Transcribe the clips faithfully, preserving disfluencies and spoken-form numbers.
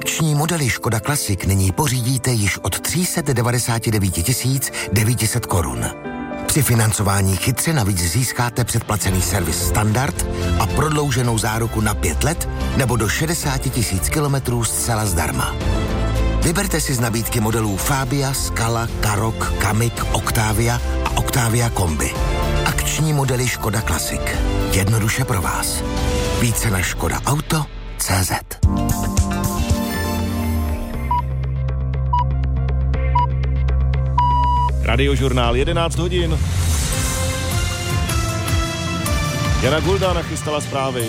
Akční modely Škoda Classic nyní pořídíte již od tři sta devadesát devět tisíc devět set korun. Při financování chytře navíc získáte předplacený servis standard a prodlouženou záruku na pět let nebo do šedesát tisíc kilometrů zcela zdarma. Vyberte si z nabídky modelů Fabia, Scala, Karoq, Kamiq, Octavia a Octavia Kombi. Akční modely Škoda Classic. Jednoduše pro vás. Více na škoda auto tečka cé zet. Radiožurnál jedenáct hodin. Jana Gulda nachystala zprávy.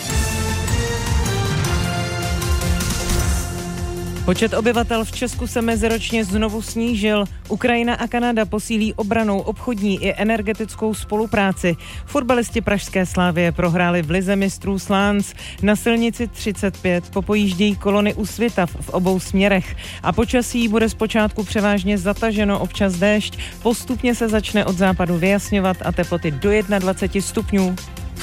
Počet obyvatel v Česku se meziročně znovu snížil. Ukrajina a Kanada posílí obrannou, obchodní i energetickou spolupráci. Fotbalisti pražské Slavie prohráli v lize mistrů Slánc. Na silnici třicet pět popojíždějí kolony u Svitav v obou směrech. A počasí bude zpočátku převážně zataženo, občas déšť. Postupně se začne od západu vyjasňovat a teploty do dvacet jedna stupňů.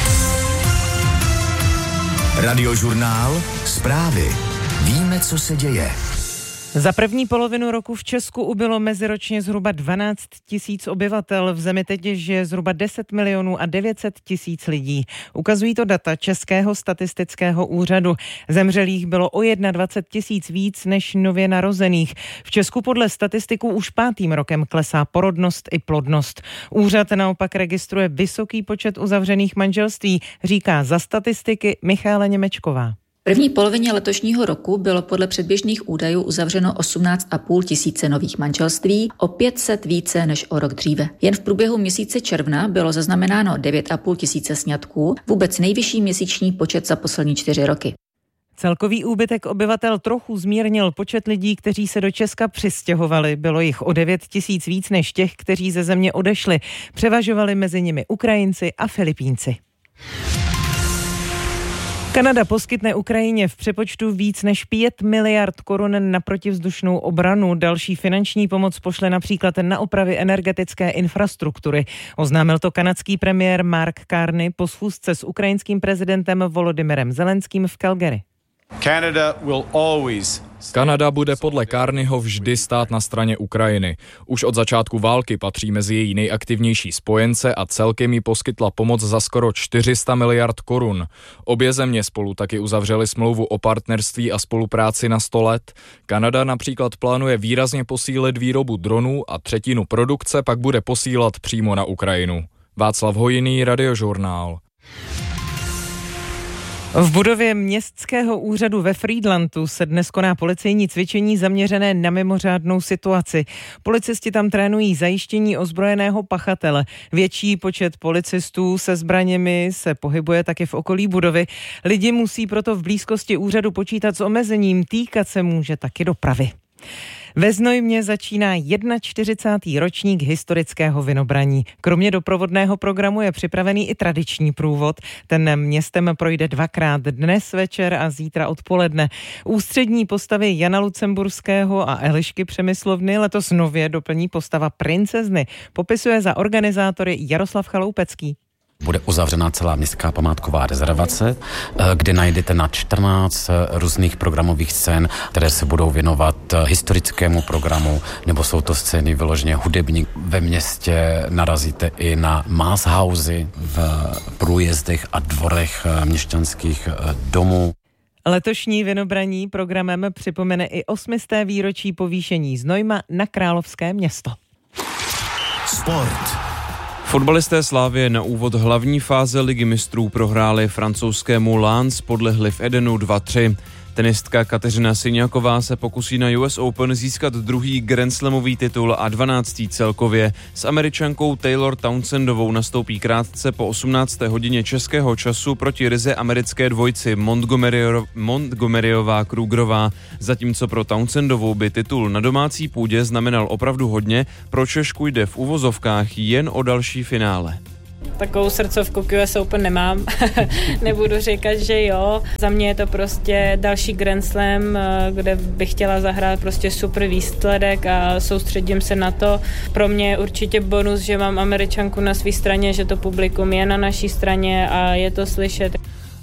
Radiožurnál zprávy. Víme, co se děje. Za první polovinu roku v Česku ubylo meziročně zhruba dvanáct tisíc obyvatel. V zemi teď žije zhruba deset milionů a devět set tisíc lidí. Ukazují to data Českého statistického úřadu. Zemřelých bylo o dvacet jedna tisíc víc než nově narozených. V Česku podle statistiků už pátým rokem klesá porodnost i plodnost. Úřad naopak registruje vysoký počet uzavřených manželství, říká za statistiky Michála Němečková. V první polovině letošního roku bylo podle předběžných údajů uzavřeno osmnáct a půl tisíce nových manželství, o pět set více než o rok dříve. Jen v průběhu měsíce června bylo zaznamenáno devět a půl tisíce sňatků, vůbec nejvyšší měsíční počet za poslední čtyři roky. Celkový úbytek obyvatel trochu zmírnil počet lidí, kteří se do Česka přistěhovali. Bylo jich o devět tisíc víc než těch, kteří ze země odešli. Převažovali mezi nimi Ukrajinci a Filipínci. Kanada poskytne Ukrajině v přepočtu víc než pět miliard korun na protivzdušnou obranu. Další finanční pomoc pošle například na opravy energetické infrastruktury. Oznámil to kanadský premiér Mark Carney po schůzce s ukrajinským prezidentem Volodymyrem Zelenským v Calgary. Canada will always Kanada bude podle Carneyho vždy stát na straně Ukrajiny. Už od začátku války patří mezi její nejaktivnější spojence a celkem jí poskytla pomoc za skoro čtyři sta miliard korun. Obě země spolu taky uzavřely smlouvu o partnerství a spolupráci na sto let. Kanada například plánuje výrazně posílit výrobu dronů a třetinu produkce pak bude posílat přímo na Ukrajinu. Václav Hojný, Radiožurnál. V budově městského úřadu ve Frýdlantu se dnes koná policejní cvičení zaměřené na mimořádnou situaci. Policisti tam trénují zajištění ozbrojeného pachatele. Větší počet policistů se zbraněmi se pohybuje taky v okolí budovy. Lidi musí proto v blízkosti úřadu počítat s omezením, týkat se může taky dopravy. Ve Znojmě začíná čtyřicátý první ročník historického vinobraní. Kromě doprovodného programu je připravený i tradiční průvod. Ten městem projde dvakrát, dnes večer a zítra odpoledne. Ústřední postavy Jana Lucemburského a Elišky Přemyslovny letos nově doplní postava princezny. Popisuje za organizátory Jaroslav Chaloupecký. Bude uzavřena celá městská památková rezervace, kde najdete na čtrnáct různých programových scén, které se budou věnovat historickému programu, nebo jsou to scény vyloženě hudební. Ve městě narazíte i na Maßhausy v průjezdech a dvorech měšťanských domů. Letošní vinobraní programem připomene i osmisté výročí povýšení Znojma na královské město. Sport. Fotbalisté Slavie na úvod hlavní fáze ligy mistrů prohráli francouzskému Lens, podlehli v Edenu dva tři. Tenistka Kateřina Syňáková se pokusí na U S Open získat druhý Grand Slamový titul a dvanáctý celkově. S Američankou Taylor Townsendovou nastoupí krátce po osmnácté hodině českého času proti ryze americké dvojci Montgomery- Montgomeryová Krugerová. Zatímco pro Townsendovou by titul na domácí půdě znamenal opravdu hodně, pro Češku jde v uvozovkách jen o další finále. Takovou srdcovku k U S Open nemám, nebudu říkat, že jo. Za mě je to prostě další Grand Slam, kde bych chtěla zahrát prostě super výsledek a soustředím se na to. Pro mě je určitě bonus, že mám Američanku na své straně, že to publikum je na naší straně a je to slyšet.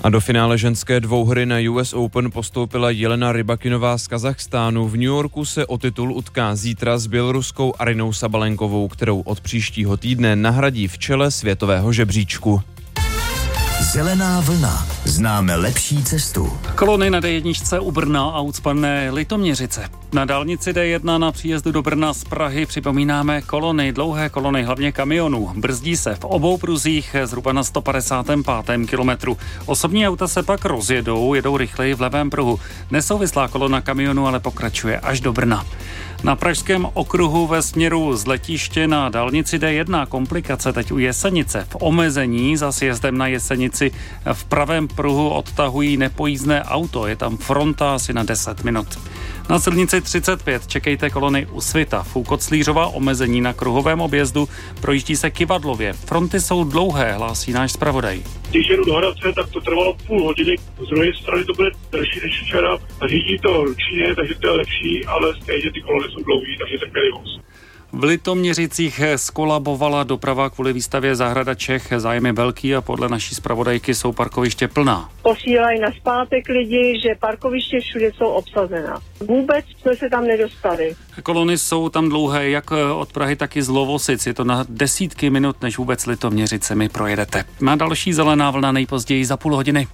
A do finále ženské dvouhry na U S Open postoupila Jelena Rybakinová z Kazachstánu. V New Yorku se o titul utká zítra s běloruskou Arinou Sabalenkovou, kterou od příštího týdne nahradí v čele světového žebříčku. Zelená vlna. Známe lepší cestu. Kolony na D jedna u Brna a ucpané Litoměřice. Na dálnici D jedna na příjezdu do Brna z Prahy připomínáme kolony, dlouhé kolony, hlavně kamionů. Brzdí se v obou pruzích zhruba na sto padesátém pátém kilometru. Osobní auta se pak rozjedou, jedou rychleji v levém pruhu. Nesouvislá kolona kamionů ale pokračuje až do Brna. Na pražském okruhu ve směru z letiště na dálnici D jedna komplikace teď u Jesenice. V omezení za sjezdem na Jesenici v pravém pruhu odtahují nepojízdné auto. Je tam fronta asi na deset minut. Na silnici třicet pět čekejte kolony u Svitav. U Koclířova omezení na kruhovém objezdu, projíždí se Kyvadlově. Fronty jsou dlouhé, hlásí náš zpravodaj. Když jedu do Hradce, tak to trvalo půl hodiny. Z druhé strany to bude delší než včera. Řídí to ručně, takže to je lepší, ale stejně ty kolony jsou dlouhý, takže trpělivost. V Litoměřicích skolabovala doprava kvůli výstavě Zahrada Čech. Zájem je velký a podle naší zpravodajky jsou parkoviště plná. Posílají na zpátek lidi, že parkoviště všude jsou obsazená. Vůbec jsme se tam nedostali. Kolony jsou tam dlouhé jak od Prahy, tak i z Lovosic. Je to na desítky minut, než vůbec Litoměřicemi projedete. Na další zelená vlna nejpozději za půl hodiny.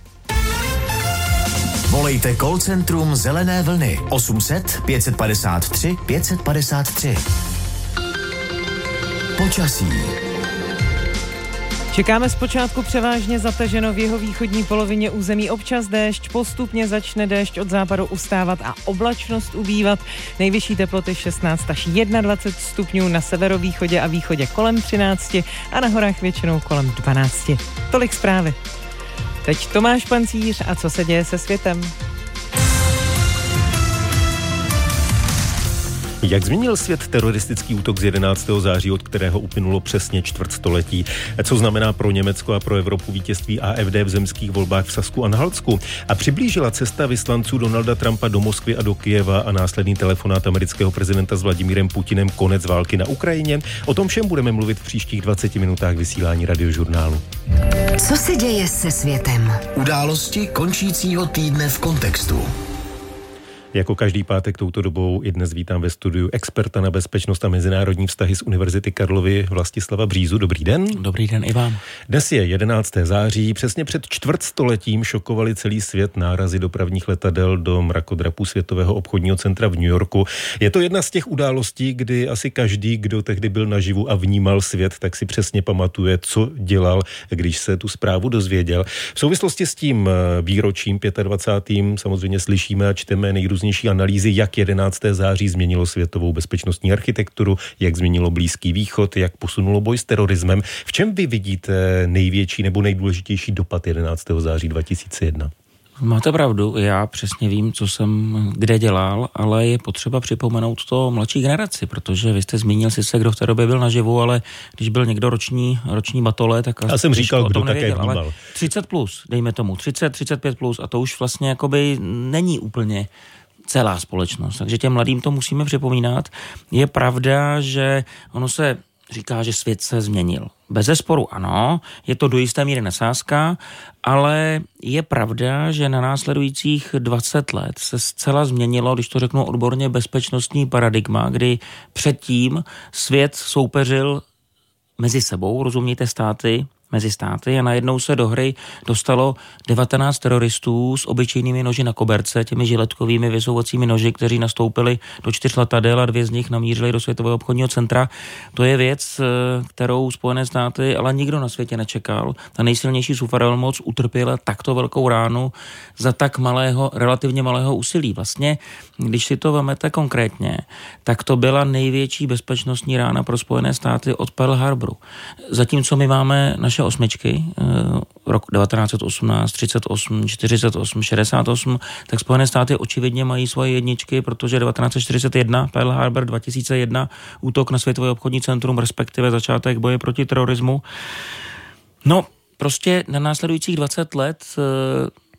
Volejte call centrum Zelené vlny osm set pět padesát tři pět padesát tři. Počasí. Čekáme zpočátku převážně zataženo v jihovýchodní polovině území, občas déšť, postupně začne déšť od západu ustávat a oblačnost ubývat. Nejvyšší teploty šestnáct až dvacet jedna stupňů, na severovýchodě a východě kolem třináct a na horách většinou kolem dvanáct. Tolik zprávy. Teď Tomáš Pancíř a co se děje se světem. Jak změnil svět teroristický útok z jedenáctého září, od kterého uplynulo přesně čtvrtstoletí? Co znamená pro Německo a pro Evropu vítězství A F D v zemských volbách v Sasku a na Halsku? A přiblížila cesta vyslanců Donalda Trumpa do Moskvy a do Kyjeva a následný telefonát amerického prezidenta s Vladimírem Putinem konec války na Ukrajině? O tom všem budeme mluvit v příštích dvaceti minutách vysílání Radiožurnálu. Co se děje se světem? Události končícího týdne v kontextu. Jako každý pátek touto dobou i dnes vítám ve studiu experta na bezpečnost a mezinárodní vztahy z Univerzity Karlovy Vlastislava Břízu. Dobrý den. Dobrý den i vám. Dnes je jedenáctého září. Přesně před čtvrtstoletím šokovali celý svět nárazy dopravních letadel do mrakodrapu Světového obchodního centra v New Yorku. Je to jedna z těch událostí, kdy asi každý, kdo tehdy byl naživu a vnímal svět, tak si přesně pamatuje, co dělal, když se tu zprávu dozvěděl. V souvislosti s tím výročím dvacátým pátým samozřejmě slyšíme a čteme nejrůznější analýzy, jak jedenáctého září změnilo světovou bezpečnostní architekturu, jak změnilo Blízký východ, jak posunulo boj s terorismem. V čem vy vidíte největší nebo nejdůležitější dopad jedenáctého září dva tisíce jedna? Máte pravdu, já přesně vím, co jsem kde dělal, ale je potřeba připomenout to mladší generaci, protože vy jste zmínil sice, kdo v té době byl naživu, ale když byl někdo roční, roční batole, tak... Já jsem říkal, kdo také vnímal. třicet plus, dejme tomu, třicet, třicet pět plus a to už vlastně jakoby není úplně celá společnost, takže těm mladým to musíme připomínat. Je pravda, že ono se říká, že svět se změnil. Bezesporu ano, je to do jisté míry nadsázka, ale je pravda, že na následujících dvacet let se zcela změnilo, když to řeknu odborně, bezpečnostní paradigma, kdy předtím svět soupeřil mezi sebou, rozumíte, státy, mezi státy a najednou se do hry dostalo devatenáct teroristů s obyčejnými noži na koberce, těmi žiletkovými vysouvacími noži, kteří nastoupili do čtyř letadel a dvě z nich namířili do Světového obchodního centra. To je věc, kterou Spojené státy, ale nikdo na světě nečekal. Ta nejsilnější supervelmoc utrpěla takto velkou ránu za tak malého, relativně malého úsilí. Vlastně, když si to vemete konkrétně, tak to byla největší bezpečnostní rána pro Spojené státy od Pearl Harboru. Zatímco my máme naše osmičky, rok devatenáct osmnáct, třicet osm, čtyřicet osm, šedesát osm, tak Spojené státy očividně mají svoje jedničky, protože devatenáct čtyřicet jedna, Pearl Harbor, dva tisíce jedna, útok na Světové obchodní centrum, respektive začátek boje proti terorismu. No, prostě na následujících dvacet let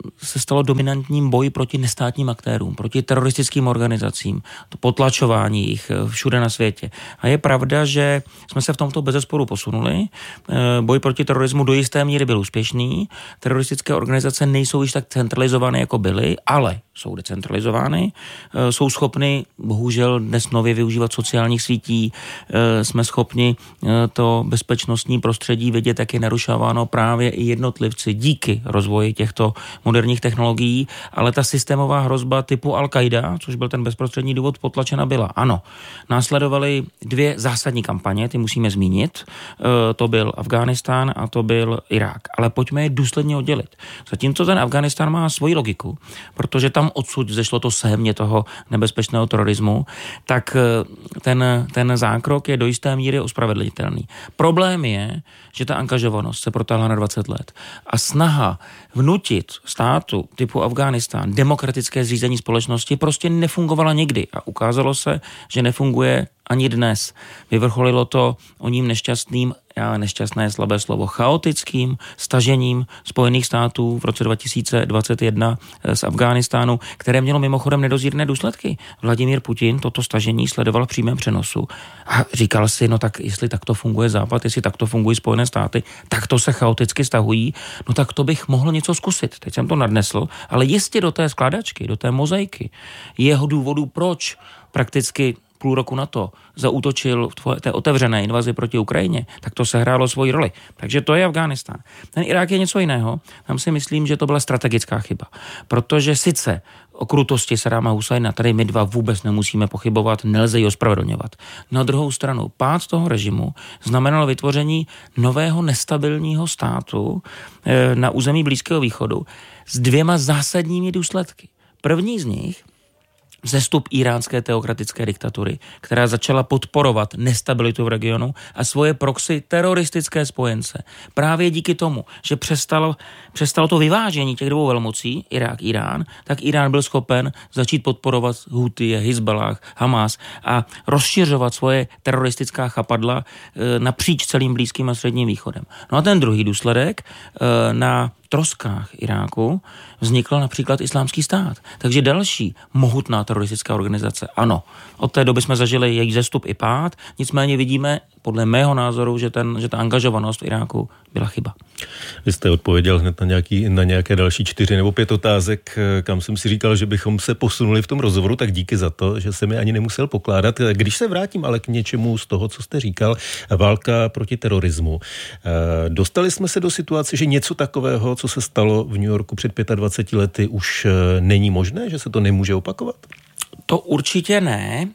se stalo dominantním boji proti nestátním aktérům, proti teroristickým organizacím, to potlačování jich všude na světě. A je pravda, že jsme se v tomto bezesporu posunuli. Boj proti terorismu do jisté míry byl úspěšný. Teroristické organizace nejsou již tak centralizované, jako byly, ale jsou decentralizovány. Jsou schopny, bohužel dnes nově využívat sociálních sítí. Jsme schopni to bezpečnostní prostředí vidět, jak je narušováno právě i jednotlivci díky rozvoji těchto moderních technologií, ale ta systémová hrozba typu Al-Qaida, což byl ten bezprostřední důvod, potlačena byla. Ano, následovaly dvě zásadní kampaně, ty musíme zmínit. To byl Afghánistán a to byl Irák. Ale pojďme je důsledně oddělit. Zatímco ten Afghánistán má svoji logiku, protože tam odsud zešlo to sémě toho nebezpečného terorismu, tak ten, ten zákrok je do jisté míry ospravedlnitelný. Problém je, že ta angažovanost se protáhla na dvacet let a snaha vnutit státu typu Afghánistán demokratické zřízení společnosti prostě nefungovala nikdy a ukázalo se, že nefunguje ani dnes. Vyvrcholilo to o ním nešťastným, já nešťastné je slabé slovo, chaotickým stažením Spojených států v roce dva tisíce dvacet jedna z Afghánistánu, které mělo mimochodem nedozírné důsledky. Vladimír Putin toto stažení sledoval v přímém přenosu a říkal si, no tak jestli takto funguje Západ, jestli takto fungují Spojené státy, tak to se chaoticky stahují, no tak to bych mohl něco zkusit. Teď jsem to nadnesl, ale jistě do té skládačky, do té mozaiky jeho důvodů, proč prakticky půl roku na to zaútočil v té otevřené invazi proti Ukrajině, tak to sehrálo svoji roli. Takže to je Afghánistán. Ten Irák je něco jiného. Tam si myslím, že to byla strategická chyba. Protože sice o krutosti Saddáma Husajna tady my dva vůbec nemusíme pochybovat, nelze ji ospravedlňovat. Na druhou stranu, pád toho režimu znamenal vytvoření nového nestabilního státu na území Blízkého východu s dvěma zásadními důsledky. První z nich vzestup iránské teokratické diktatury, která začala podporovat nestabilitu v regionu a svoje proxy teroristické spojence. Právě díky tomu, že přestalo, přestalo to vyvážení těch dvou velmocí, Irák, Irán, tak Irán byl schopen začít podporovat Houthi, Hizballah, Hamas a rozšiřovat svoje teroristická chapadla e, napříč celým Blízkým a Středním východem. No a ten druhý důsledek e, na troskách Iráku vznikl například Islámský stát. Takže další mohutná teroristická organizace. Ano, od té doby jsme zažili její zestup i pád, nicméně vidíme podle mého názoru, že, ten, že ta angažovanost v Iráku byla chyba. Vy jste odpověděl hned na, nějaký, na nějaké další čtyři nebo pět otázek, kam jsem si říkal, že bychom se posunuli v tom rozhovoru, tak díky za to, že jsem je ani nemusel pokládat. Když se vrátím ale k něčemu z toho, co jste říkal, válka proti terorismu. Dostali jsme se do situace, že něco takového, co se stalo v New Yorku před dvaceti pěti lety, už není možné, že se to nemůže opakovat? To určitě ne.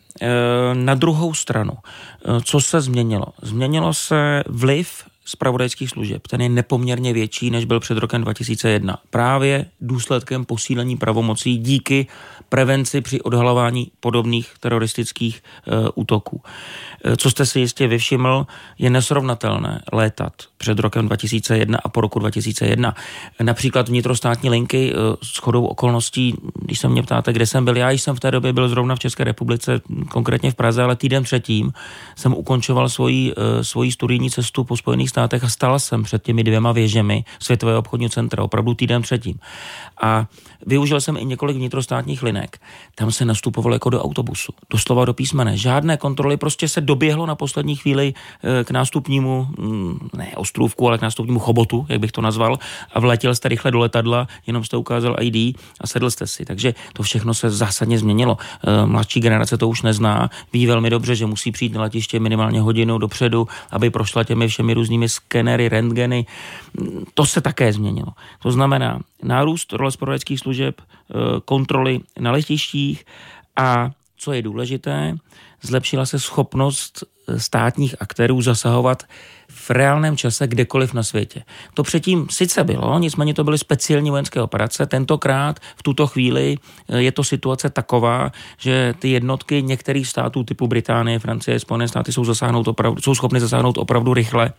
Na druhou stranu, co se změnilo? Změnilo se vliv zpravodajských služeb. Ten je nepoměrně větší, než byl před rokem dva tisíce jedna. Právě důsledkem posílení pravomocí díky prevenci při odhalování podobných teroristických e, útoků. E, co jste si jistě vyvšiml, je nesrovnatelné létat před rokem dva tisíce jedna a po roku dva tisíce jedna. Například vnitrostátní linky e, shodou okolností, když se mě ptáte, kde jsem byl, já jsem v té době byl zrovna v České republice, konkrétně v Praze, ale týden předtím jsem ukončoval svoji, e, svoji studijní cestu po Spojených státech a stal jsem před těmi dvěma věžemi Světového obchodního centra, opravdu týden předtím. A využil jsem i několik vnitrostátních linek. Tam se nastupovalo jako do autobusu. Doslova do písmene. Žádné kontroly, prostě se doběhlo na poslední chvíli k nástupnímu, ne ostrůvku, ale k nástupnímu chobotu, jak bych to nazval, a vletěl jste rychle do letadla, jenom jste ukázal í dé a sedl jste si. Takže to všechno se zásadně změnilo. Mladší generace to už nezná, ví velmi dobře, že musí přijít na letiště minimálně hodinu dopředu, aby prošla těmi všemi různými skenery, rentgeny. To se také změnilo. To znamená nárůst role zpravodajských služeb, kontroly na letištích a, co je důležité, zlepšila se schopnost státních aktérů zasahovat v reálném čase kdekoliv na světě. To předtím sice bylo, nicméně to byly speciální vojenské operace. Tentokrát v tuto chvíli je to situace taková, že ty jednotky některých států typu Británie, Francie, Spojené státy jsou, zasáhnout opravdu, jsou schopny zasáhnout opravdu rychle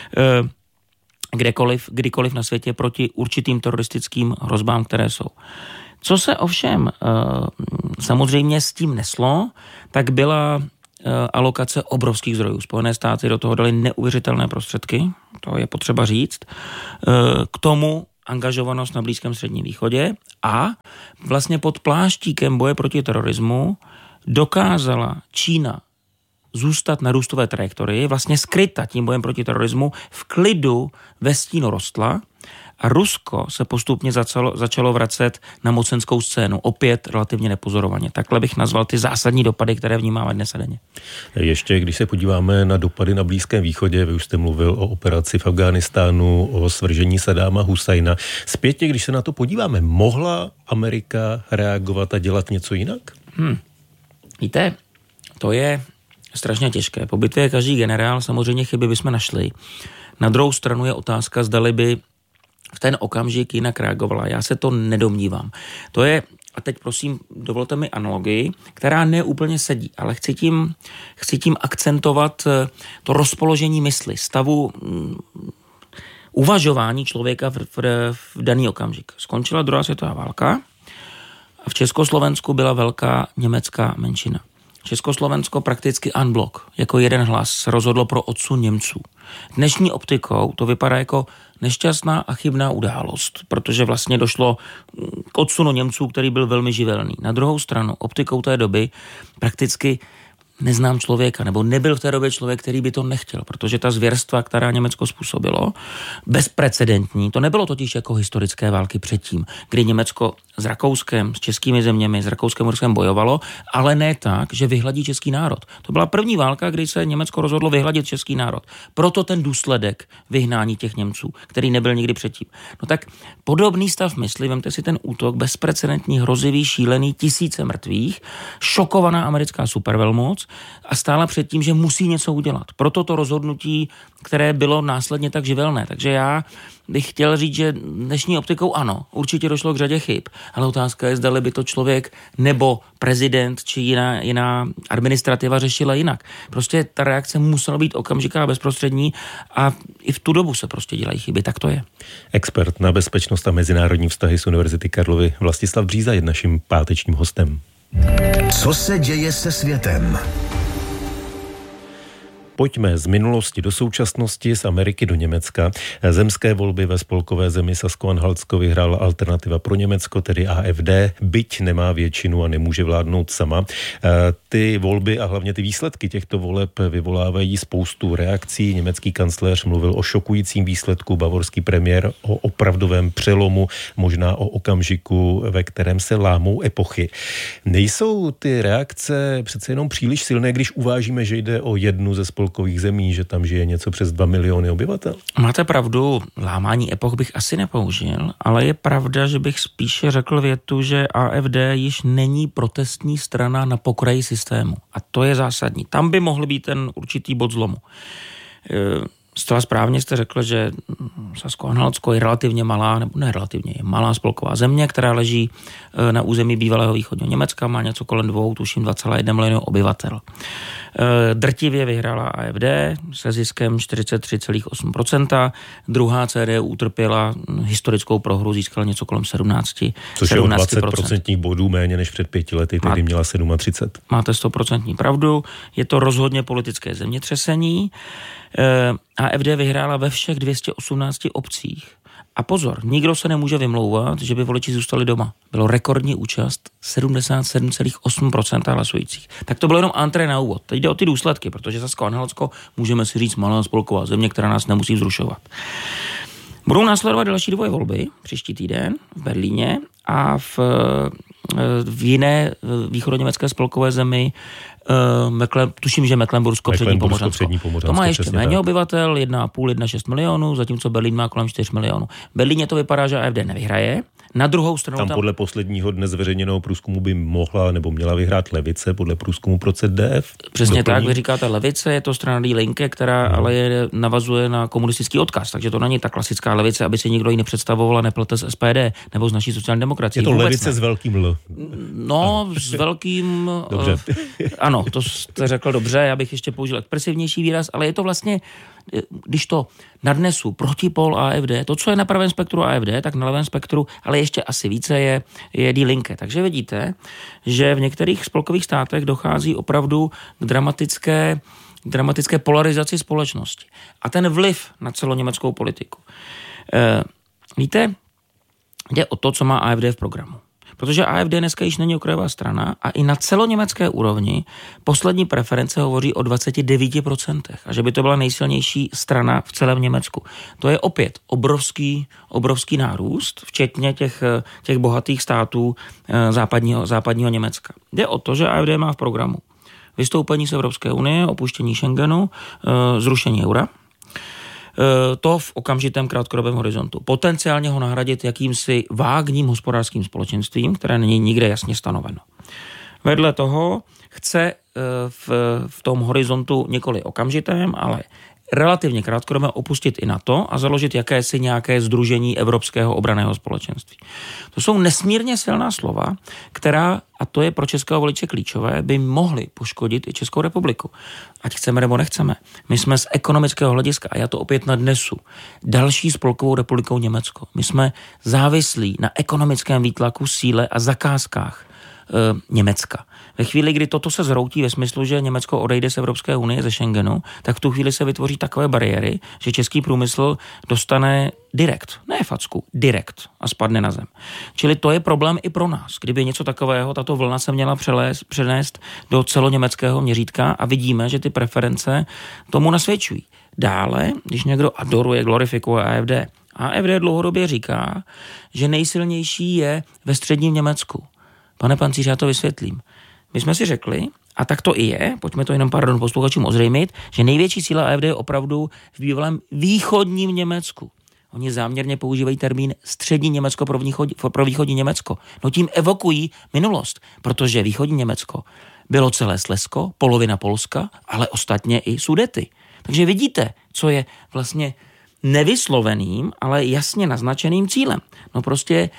kdekoliv, kdykoliv na světě proti určitým teroristickým hrozbám, které jsou. Co se ovšem samozřejmě s tím neslo, tak byla alokace obrovských zdrojů. Spojené státy do toho dali neuvěřitelné prostředky, to je potřeba říct, k tomu, angažovanost na Blízkém středním východě a vlastně pod pláštíkem boje proti terorismu dokázala Čína zůstat na růstové trajektorii, vlastně skryta tím bojem proti terorismu, v klidu ve stínu rostla a Rusko se postupně začalo, začalo vracet na mocenskou scénu, opět relativně nepozorovaně. Takhle bych nazval ty zásadní dopady, které vnímáme dnes a denně. Ještě, když se podíváme na dopady na Blízkém východě, vy už jste mluvil o operaci v Afghánistánu, o svržení Sadáma Husajna. Zpětně, když se na to podíváme, mohla Amerika reagovat a dělat něco jinak? Hmm. Víte, to je strašně těžké. Po bitvě je každý generál, samozřejmě chyby bychom našli. Na druhou stranu je otázka, zdali by v ten okamžik jinak reagovala. Já se to nedomnívám. To je, a teď prosím, dovolte mi analogii, která neúplně sedí, ale chci tím, chci tím akcentovat to rozpoložení mysli, stavu um, uvažování člověka v, v, v daný okamžik. Skončila druhá světová válka a v Československu byla velká německá menšina. Československo prakticky unblock, jako jeden hlas, rozhodlo pro odsun Němců. Dnešní optikou to vypadá jako nešťastná a chybná událost, protože vlastně došlo k odsunu Němců, který byl velmi živelný. Na druhou stranu, optikou té doby prakticky neznám člověka, nebo nebyl v té době člověk, který by to nechtěl, protože ta zvěrstva, která Německo způsobilo, bezprecedentní, to nebylo totiž jako historické války předtím, kdy Německo s Rakouskem, s českými zeměmi, s Rakouskem a Ruskem bojovalo, ale ne tak, že vyhladí český národ. To byla první válka, kdy se Německo rozhodlo vyhladit český národ. Proto ten důsledek vyhnání těch Němců, který nebyl nikdy předtím. No tak podobný stav mysli, vemte si ten útok, bezprecedentní, hrozivý, šílený, tisíce mrtvých, šokovaná americká supervelmoc a stála před tím, že musí něco udělat. Proto to rozhodnutí, které bylo následně tak živelné. Takže já bych chtěl říct, že dnešní optikou ano, určitě došlo k řadě chyb, ale otázka je, zdali by to člověk nebo prezident či jiná, jiná administrativa řešila jinak. Prostě ta reakce musela být okamžiká a bezprostřední a i v tu dobu se prostě dělají chyby, tak to je. Expert na bezpečnost a mezinárodní vztahy z Univerzity Karlovy Vlastislav Bříza je naším pátečním hostem. Co se děje se světem? Pojďme z minulosti do současnosti, z Ameriky do Německa. Zemské volby ve spolkové zemi Sasko-Anhaltsko vyhrála Alternativa pro Německo, tedy A F D, byť nemá většinu a nemůže vládnout sama. Ty volby a hlavně ty výsledky těchto voleb vyvolávají spoustu reakcí. Německý kancléř mluvil o šokujícím výsledku, bavorský premiér o opravdovém přelomu, možná o okamžiku, ve kterém se lámou epochy. Nejsou ty reakce přece jenom příliš silné, když uvážíme, že jde o jednu ze spolkových zemí, že tam žije něco přes dva miliony obyvatel? Máte pravdu, lámání epoch bych asi nepoužil, ale je pravda, že bych spíše řekl větu, že A F D již není protestní strana na pokraji systému. A to je zásadní. Tam by mohl být ten určitý bod zlomu. Zcela správně jste řekl, že Sasko-Anhaltsko je relativně malá, nebo ne relativně, je malá spolková země, která leží na území bývalého východního Německa, má něco kolem dvou, tuším dva celá jedna milionu obyvatel. Drtivě vyhrála A F D se ziskem čtyřicet tři celá osm procenta, druhá C D U utrpěla historickou prohru, získala něco kolem sedmnáct procent. Což je o dvacet procentních bodů méně než před pěti lety, tedy měla třicet sedm. Máte sto procent pravdu, je to rozhodně politické zemětřesení. A F D vyhrála ve všech dvě stě osmnáct obcích. A pozor, nikdo se nemůže vymlouvat, že by voliči zůstali doma. Bylo rekordní účast sedmdesát sedm celá osm procenta hlasujících. Tak to bylo jenom entré na úvod. Teď jde o ty důsledky, protože Sasko-Anhaltsko můžeme si říct malá spolková země, která nás nemusí vzrušovat. Budou následovat další dvoje volby příští týden v Berlíně a v, v jiné východoněmecké spolkové zemi, Mekle, tuším, že Mecklenbursko přední Pomořansko. To má ještě méně tak. Obyvatel, jedna a půl, jedna šest milionů, zatímco Berlín má kolem čtyři milionů. V Berlíně to vypadá, že A F D nevyhraje. Na druhou stranu tam, tam podle posledního dnes zveřejněného průzkumu by mohla nebo měla vyhrát levice podle průzkumu pro C D F. Přesně doplní. Tak, vy říkáte levice, je to strana Die Linke, která no. ale je, navazuje na komunistický odkaz, takže to není ta klasická levice, aby si nikdo ji nepředstavoval a neplete z S P D nebo z naší sociální demokracie. Je to levice ne. s velkým L. No, ano. s velkým... Dobře. Uh, ano, to jste řekl dobře, já bych ještě použil expresivnější výraz, ale je to vlastně, když to nadnesu protipol A F D, to, co je na pravém spektru A F D, tak na levém spektru, ale ještě asi více je, je Die Linke. Takže vidíte, že v některých spolkových státech dochází opravdu k dramatické, dramatické polarizaci společnosti. A ten vliv na celoněmeckou politiku. E, víte, Jde o to, co má A F D v programu. Protože A F D dneska již není okrajová strana a i na celoněmecké úrovni poslední preference hovoří o dvacet devět procent a že by to byla nejsilnější strana v celém Německu. To je opět obrovský, obrovský nárůst, včetně těch, těch bohatých států západního, západního Německa. Jde o to, že A F D má v programu vystoupení z Evropské unie, opuštění Schengenu, zrušení eura, to v okamžitém krátkodobém horizontu. Potenciálně ho nahradit jakýmsi vágním hospodářským společenstvím, které není nikde jasně stanoveno. Vedle toho chce v, v tom horizontu nikoli okamžitém, ale relativně krátkodobě opustit i NATO a založit jakési nějaké sdružení Evropského obranného společenství. To jsou nesmírně silná slova, která, a to je pro českého voliče klíčové, by mohly poškodit i Českou republiku. Ať chceme nebo nechceme. My jsme z ekonomického hlediska, a já to opět nadnesu, další spolkovou republikou Německo. My jsme závislí na ekonomickém výtlaku, síle a zakázkách e, Německa. Ve chvíli, kdy toto se zroutí ve smyslu, že Německo odejde z Evropské unie, ze Schengenu, tak v tu chvíli se vytvoří takové bariéry, že český průmysl dostane direkt, ne facku, direkt a spadne na zem. Čili to je problém i pro nás. Kdyby něco takového, tato vlna se měla přelést, přenést do celoněmeckého měřítka a vidíme, že ty preference tomu nasvědčují. Dále, když někdo adoruje, glorifikuje A F D, A F D dlouhodobě říká, že nejsilnější je ve středním Německu. Pane Pancíři, já to vysvětlím. My jsme si řekli, a tak to i je, pojďme to jenom pardon posluchačům ozřejmit, že největší síla A F D je opravdu v bývalém východním Německu. Oni záměrně používají termín střední Německo pro, východ, pro východní Německo. No tím evokují minulost, protože východní Německo bylo celé Slezsko, polovina Polska, ale ostatně i Sudety. Takže vidíte, co je vlastně nevysloveným, ale jasně naznačeným cílem. No prostě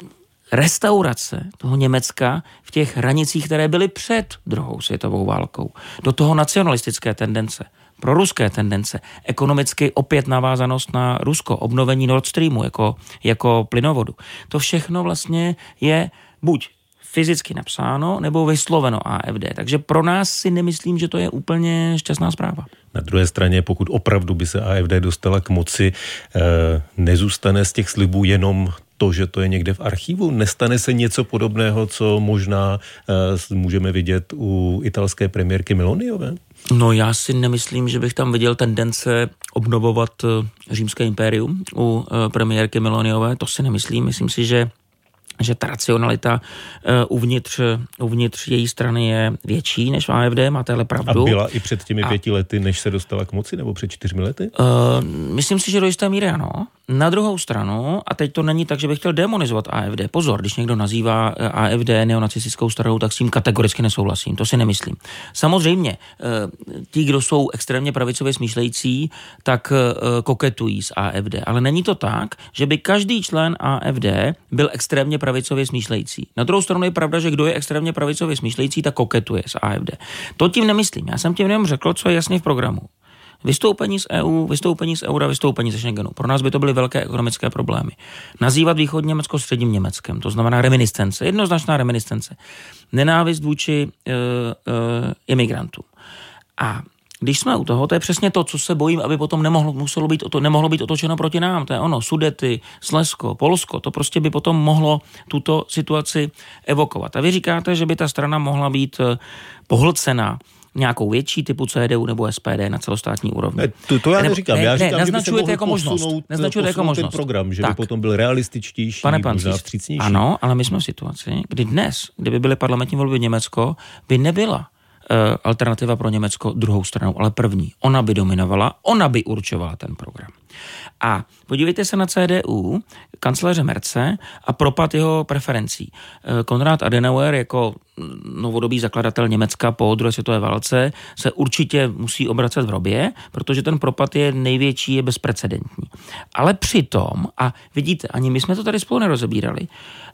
restaurace toho Německa v těch hranicích, které byly před druhou světovou válkou. Do toho nacionalistické tendence, proruské tendence, ekonomicky opět navázanost na Rusko, obnovení Nord Streamu jako, jako plynovodu. To všechno vlastně je buď fyzicky napsáno, nebo vysloveno A F D. Takže pro nás si nemyslím, že to je úplně šťastná zpráva. Na druhé straně, pokud opravdu by se A F D dostala k moci, eh, nezůstane z těch slibů jenom to, že to je někde v archivu? Nestane se něco podobného, co možná eh, můžeme vidět u italské premiérky Meloniové? No já si nemyslím, že bych tam viděl tendence obnovovat římské impérium u eh, premiérky Meloniové. To si nemyslím. Myslím si, že že ta racionalita uh, uvnitř, uvnitř její strany je větší než v A F D, máte ale pravdu. A byla i před těmi a... pěti lety, než se dostala k moci, nebo před čtyřmi lety? Uh, myslím si, že do jisté míry ano. Na druhou stranu, a teď to není tak, že bych chtěl demonizovat A F D. Pozor, když někdo nazývá A F D neonacistickou stranou, tak s tím kategoricky nesouhlasím. To si nemyslím. Samozřejmě, uh, ti, kdo jsou extrémně pravicově smýšlející, tak uh, koketují s A F D. Ale není to tak, že by každý člen A F D byl extrémně pravicově smýšlející. Na druhou stranu je pravda, že kdo je extrémně pravicově smýšlející, tak koketuje s A F D. To tím nemyslím. Já jsem tím jenom řekl, co je jasně v programu. Vystoupení z E U, vystoupení z eura, vystoupení ze Schengenu. Pro nás by to byly velké ekonomické problémy. Nazývat východní Německo středním Německem, to znamená reminiscence, jednoznačná reminiscence. Nenávist vůči e, e, imigrantům. A když jsme u toho, to je přesně to, co se bojím, aby potom nemohlo, muselo být, to nemohlo být otočeno proti nám. To je ono, Sudety, Slezsko, Polsko, to prostě by potom mohlo tuto situaci evokovat. A vy říkáte, že by ta strana mohla být pohlcena nějakou větší typu C D U nebo S P D na celostátní úrovni. Ne, to, to já neříkám. Ne, já říkám, ne, že by se mohl jako možnost. posunout, Naznačujete jako možnost. ten program, že tak. by potom byl realističtější, Pane možná Pancíř, vstřícnější. Ano, ale my jsme v situaci, kdy dnes, kdyby byly parlamentní volby v Německo, by nebyla alternativa pro Německo druhou stranou, ale první. Ona by dominovala, ona by určovala ten program. A podívejte se na C D U, kancléře Merce a propad jeho preferencí. Konrad Adenauer jako novodobý zakladatel Německa po druhé světové válce se určitě musí obracet v hrobě, protože ten propad je největší, je bezprecedentní. Ale přitom, a vidíte, ani my jsme to tady spolu nerozebírali,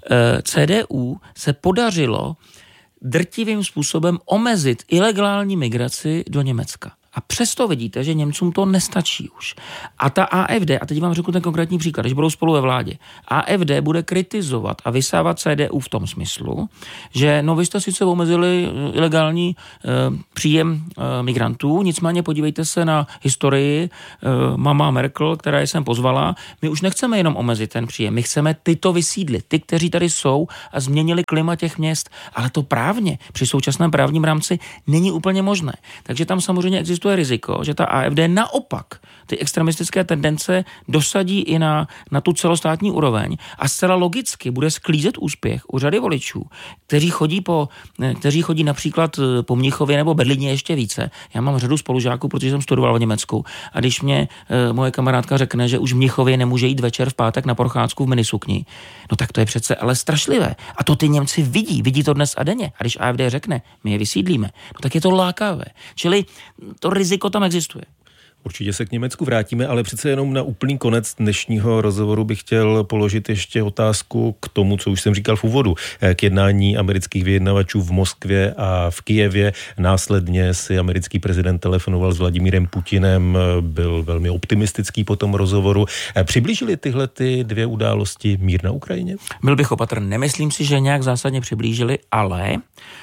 C D U se podařilo drtivým způsobem omezit ilegální migraci do Německa. A přesto vidíte, že Němcům to nestačí už. A ta A F D, a teď vám řeknu ten konkrétní příklad, když budou spolu ve vládě, A F D bude kritizovat a vysávat C D U v tom smyslu, že no vy jste sice omezili ilegální e, příjem e, migrantů, nicméně podívejte se na historii e, mama Merkel, která je sem pozvala, my už nechceme jenom omezit ten příjem, my chceme tyto vysídlit, ty, kteří tady jsou a změnili klima těch měst, ale to právně při současném právním rámci není úplně možné. Takže tam samozřejmě existuje riziko, že ta A F D naopak ty extremistické tendence dosadí i na, na tu celostátní úroveň a zcela logicky bude sklízet úspěch u řady voličů, kteří chodí, po, kteří chodí například po Mnichově nebo Berlíně ještě více. Já mám řadu spolužáků, protože jsem studoval v Německu a když mě e, moje kamarádka řekne, že už v Mnichově nemůže jít večer v pátek na procházku v minisukni, no tak to je přece ale strašlivé. A to ty Němci vidí, vidí to dnes a denně. A když A F D řekne, my je vysídlíme, no tak je to lákavé. Čili to riziko tam existuje. Určitě se k Německu vrátíme, ale přece jenom na úplný konec dnešního rozhovoru bych chtěl položit ještě otázku k tomu, co už jsem říkal v úvodu, k jednání amerických vyjednavačů v Moskvě a v Kyjevě. Následně si americký prezident telefonoval s Vladimírem Putinem, byl velmi optimistický po tom rozhovoru. Přiblížili tyhle ty dvě události mír na Ukrajině? Byl bych opatrný. Nemyslím si, že nějak zásadně přiblížili, ale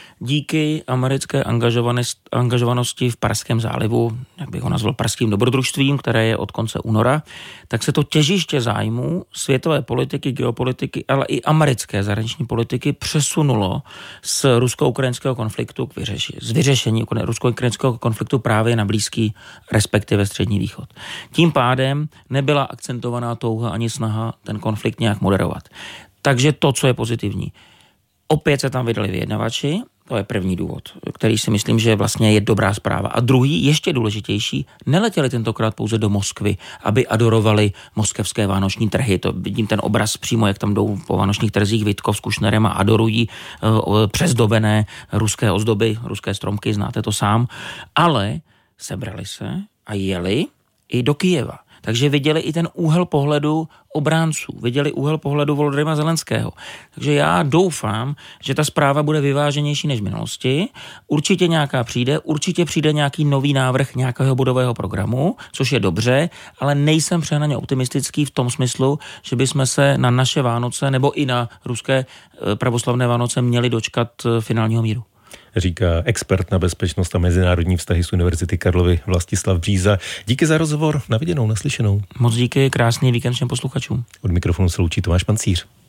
díky americké angažovanosti v Perském zálivu, jak bych ho nazval, perským dobrodružstvím, které je od konce února, tak se to těžiště zájmu světové politiky, geopolitiky, ale i americké zahraniční politiky přesunulo z rusko-ukrajinského konfliktu k vyřešení, z vyřešení rusko-ukrajinského konfliktu právě na Blízký, respektive Střední východ. Tím pádem nebyla akcentovaná touha ani snaha ten konflikt nějak moderovat. Takže to, co je pozitivní. Opět se tam vydali vyjednavači, to je první důvod, který si myslím, že vlastně je dobrá zpráva. A druhý, ještě důležitější, neletěli tentokrát pouze do Moskvy, aby adorovali moskevské vánoční trhy. To vidím ten obraz přímo, jak tam jdou po vánočních trzích Vitkov s Kušnerem a adorují uh, přezdobené ruské ozdoby, ruské stromky, znáte to sám. Ale sebrali se a jeli i do Kyjeva. Takže viděli i ten úhel pohledu obránců, viděli úhel pohledu Volodymyra Zelenského. Takže já doufám, že ta zpráva bude vyváženější než v minulosti. Určitě nějaká přijde, určitě přijde nějaký nový návrh nějakého bodového programu, což je dobře, ale nejsem přehnaně optimistický v tom smyslu, že bychom se na naše Vánoce nebo i na ruské pravoslavné Vánoce měli dočkat finálního míru. Říká expert na bezpečnost a mezinárodní vztahy z Univerzity Karlovy Vlastislav Bříza. Díky za rozhovor, na viděnou, naslyšenou. Moc díky, krásný víkend všem posluchačům. Od mikrofonu se loučí Tomáš Pancíř.